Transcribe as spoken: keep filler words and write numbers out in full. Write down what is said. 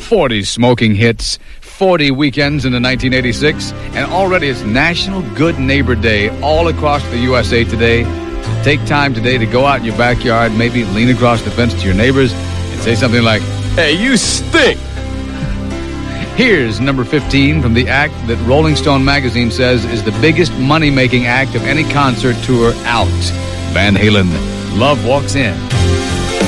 forty smoking hits, forty weekends into nineteen eighty-six, and already it's National Good Neighbor Day all across the U S A today. So take time today to go out in your backyard, maybe lean across the fence to your neighbors and say something like, "Hey, you stink!" Here's number fifteen from the act that Rolling Stone magazine says is the biggest money-making act of any concert tour out. Van Halen, Love Walks In.